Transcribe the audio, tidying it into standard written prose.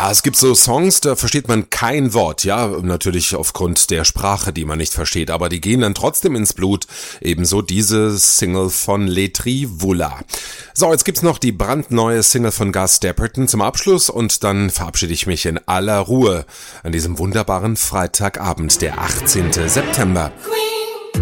Ja, es gibt so Songs, da versteht man kein Wort, ja, natürlich aufgrund der Sprache, die man nicht versteht, aber die gehen dann trotzdem ins Blut, ebenso diese Single von Letri Vula. So, jetzt gibt's noch die brandneue Single von Gus Dapperton zum Abschluss und dann verabschiede ich mich in aller Ruhe an diesem wunderbaren Freitagabend, der 18. September. Queen.